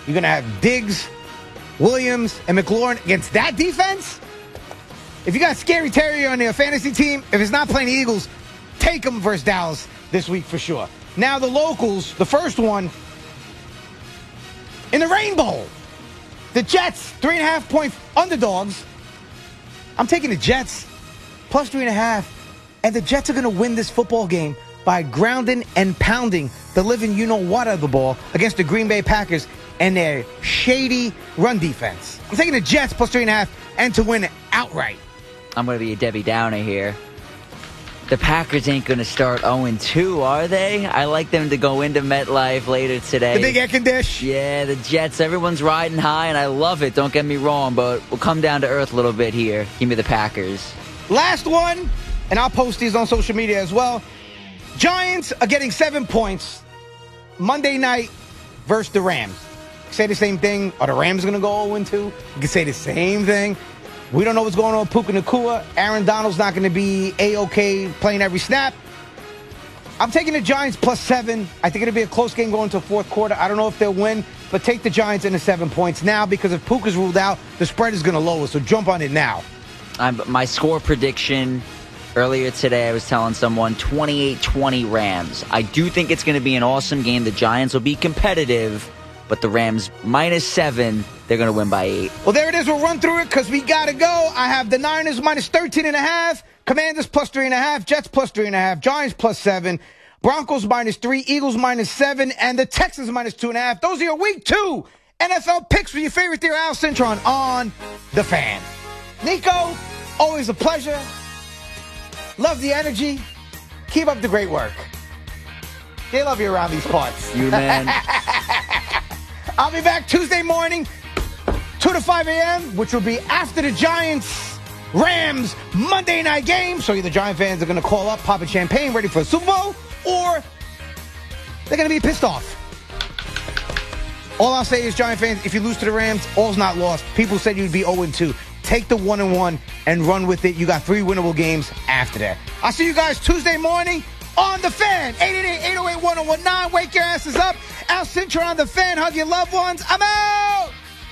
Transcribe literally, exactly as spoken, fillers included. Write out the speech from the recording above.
You're going to have Diggs, Williams, and McLaurin against that defense? If you got Scary Terry on your fantasy team, if it's not playing the Eagles, take them versus Dallas this week for sure. Now the locals, the first one, in the Rain Bowl. The Jets, three and a half point underdogs. I'm taking the Jets, plus three and a half. And the Jets are going to win this football game by grounding and pounding the living you-know-what of the ball against the Green Bay Packers and their shady run defense. I'm taking the Jets, plus three and a half, and to win outright. I'm going to be a Debbie Downer here. The Packers ain't going to start oh and two, are they? I like them to go into MetLife later today. The big egg and dish. Yeah, the Jets, everyone's riding high, and I love it. Don't get me wrong, but we'll come down to earth a little bit here. Give me the Packers. Last one, and I'll post these on social media as well. Giants are getting seven points Monday night versus the Rams. Say the same thing. Are the Rams going to go oh and two? You can say the same thing. We don't know what's going on with Puka Nacua. Aaron Donald's not going to be A-OK playing every snap. I'm taking the Giants plus seven. I think it'll be a close game going to the fourth quarter. I don't know if they'll win, but take the Giants into seven points now because if Puka's ruled out, the spread is going to lower, so jump on it now. Um, my score prediction earlier today, I was telling someone twenty-eight twenty Rams. I do think it's going to be an awesome game. The Giants will be competitive, but the Rams minus seven, they're going to win by eight. Well, there it is. We'll run through it because we got to go. I have the Niners minus thirteen and a half, Commanders plus three and a half, Jets plus three and a half, Giants plus seven, Broncos minus three, Eagles minus seven, and the Texans minus two and a half. Those are your week two N F L picks with your favorite theory, Al Cintron on The Fan. Nico, always a pleasure. Love the energy. Keep up the great work. They love you around these parts. You, man. I'll be back Tuesday morning, two to five a.m., which will be after the Giants-Rams Monday night game. So either Giant fans are going to call up, popping champagne, ready for a Super Bowl, or they're going to be pissed off. All I'll say is, Giant fans, if you lose to the Rams, all's not lost. People said you'd be oh and two. Take the one and one and run with it. You got three winnable games after that. I'll see you guys Tuesday morning on The Fan. eight eight eight, eight oh eight, one oh one nine. Wake your asses up. Al Cintron on The Fan. Hug your loved ones. I'm out.